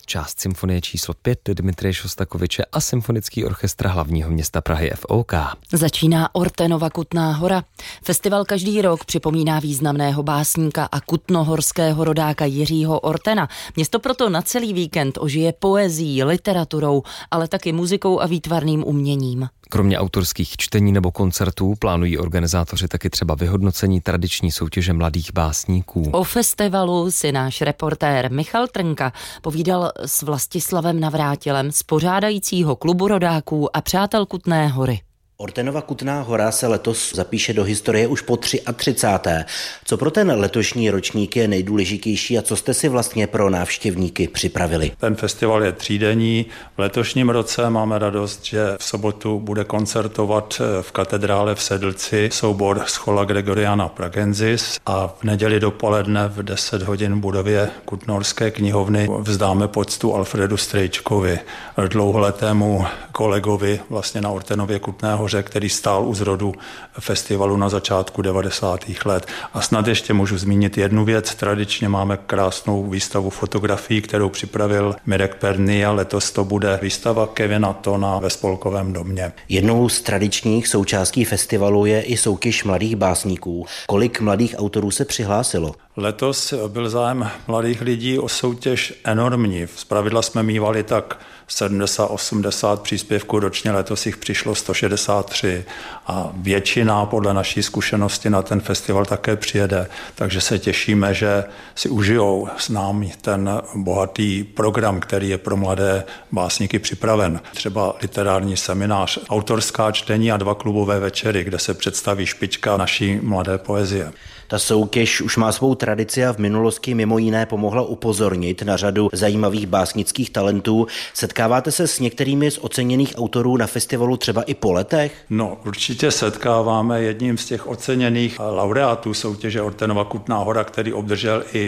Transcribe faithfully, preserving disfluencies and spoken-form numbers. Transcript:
část symfonie číslo pět Dmitrije Šostakoviče a Symfonický orchestr hlavního města Prahy F O K. Začíná Ortenova Kutná Hora. Festival každý rok připomíná významného básníka a kutnohorského rodáka Jiřího Ortena. Město proto na celý víkend ožije poezií, literaturou, ale taky muzikou a výtvarným uměním. Kromě autorských čtení nebo koncertů plánují organizátoři taky třeba vyhodnocení tradiční soutěže mladých básníků. O festivalu si náš reportér Michal Trnka povídal s Vlastislavem Navrátilem z pořádajícího klubu rodáků a přátel Kutné Hory. Ortenova Kutná Hora se letos zapíše do historie už po třicáté. Co pro ten letošní ročník je nejdůležitější a co jste si vlastně pro návštěvníky připravili? Ten festival je třídenní. V letošním roce máme radost, že v sobotu bude koncertovat v katedrále v Sedlci soubor Schola Gregoriana Pragensis a v neděli dopoledne v deset hodin v budově Kutnohorské knihovny vzdáme poctu Alfredu Strejčkovi, dlouholetému kolegovi vlastně na Ortenově Kutné Hoře, který stál u zrodu festivalu na začátku devadesátých let. A snad ještě můžu zmínit jednu věc. Tradičně máme krásnou výstavu fotografií, kterou připravil Mirek Perný a letos to bude výstava Kevina Tona ve Spolkovém domě. Jednou z tradičních součástí festivalu je i soutěž mladých básníků. Kolik mladých autorů se přihlásilo? Letos byl zájem mladých lidí o soutěž enormní. Zpravidla jsme mívali tak sedmdesát osmdesát příspěvků ročně, letos jich přišlo sto šedesát tři a většina podle naší zkušenosti na ten festival také přijede, takže se těšíme, že si užijou s námi ten bohatý program, který je pro mladé básníky připraven. Třeba literární seminář, autorská čtení a dva klubové večery, kde se představí špička naší mladé poezie. Ta soutěž už má svou tradici a v minulosti mimo jiné pomohla upozornit na řadu zajímavých básnických talentů. Setkáváte se s některými z oceněných autorů na festivalu třeba i po letech? No, určitě setkáváme. Jedním z těch oceněných laureátů soutěže Ortenova Kutná Hora, který obdržel i